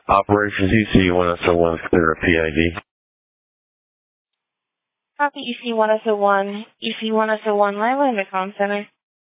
Operations EC101 clear a PID. Copy EC101. EC101 live in the comm center.